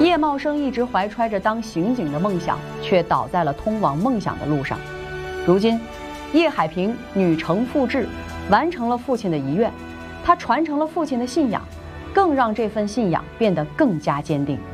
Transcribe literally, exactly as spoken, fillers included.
叶茂生一直怀揣着当刑警的梦想，却倒在了通往梦想的路上。如今，叶海平女承父志，完成了父亲的遗愿，她传承了父亲的信仰，更让这份信仰变得更加坚定。